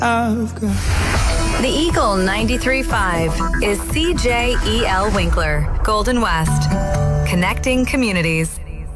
I've got. The Eagle 93.5 is CJEL Winkler, Golden West, connecting communities.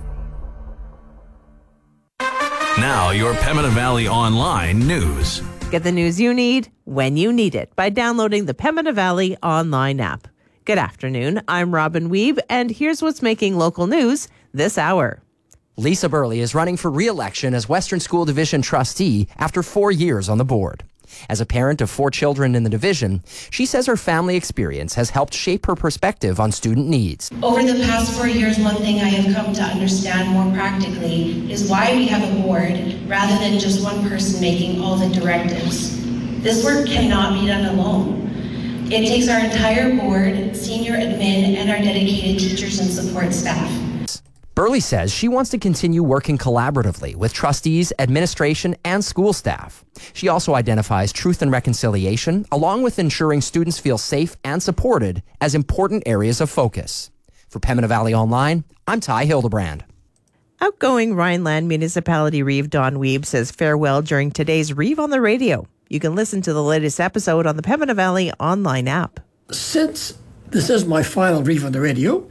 Now, your Pembina Valley Online news. Get the news you need when you need it by downloading the Pembina Valley Online app. Good afternoon, I'm Robin Wiebe, and here's what's making local news this hour. Lisa Burley is running for re-election as Western School Division trustee after 4 years on the board. As a parent of 4 children in the division, she says her family experience has helped shape her perspective on student needs. Over the past 4 years, one thing I have come to understand more practically is why we have a board rather than just one person making all the directives. This work cannot be done alone. It takes our entire board, senior admin, and our dedicated teachers and support staff. Burley says she wants to continue working collaboratively with trustees, administration, and school staff. She also identifies truth and reconciliation, along with ensuring students feel safe and supported, as important areas of focus. For Pembina Valley Online, I'm Ty Hildebrand. Outgoing Rhineland Municipality Reeve Don Wiebe says farewell during today's Reeve on the Radio. You can listen to the latest episode on the Pembina Valley Online app. Since this is my final Reeve on the Radio,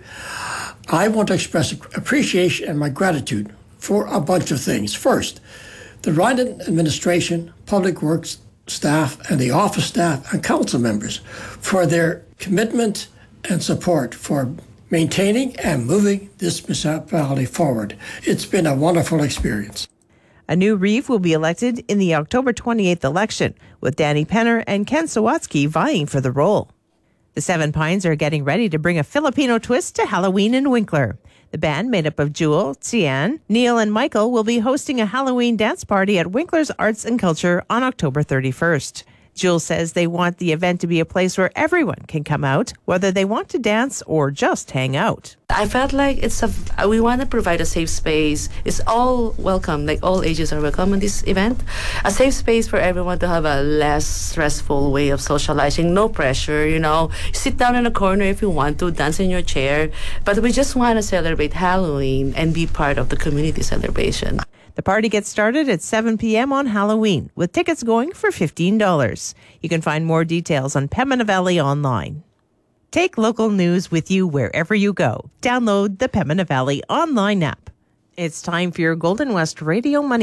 I want to express appreciation and my gratitude for a bunch of things. First, the Rhineland administration, public works staff, and the office staff and council members for their commitment and support for maintaining and moving this municipality forward. It's been a wonderful experience. A new Reeve will be elected in the October 28th election, with Danny Penner and Ken Sawatsky vying for the role. The Seven Pines are getting ready to bring a Filipino twist to Halloween in Winkler. The band, made up of Jewel, Tian, Neil, and Michael, will be hosting a Halloween dance party at Winkler's Arts and Culture on October 31st. Jewel says they want the event to be a place where everyone can come out, whether they want to dance or just hang out. I felt like we want to provide a safe space. It's all welcome, like all ages are welcome in this event. A safe space for everyone to have a less stressful way of socializing, no pressure, Sit down in a corner if you want to, dance in your chair. But we just want to celebrate Halloween and be part of the community celebration. The party gets started at 7 p.m. on Halloween, with tickets going for $15. You can find more details on Pembina Valley Online. Take local news with you wherever you go. Download the Pembina Valley Online app. It's time for your Golden West Radio Money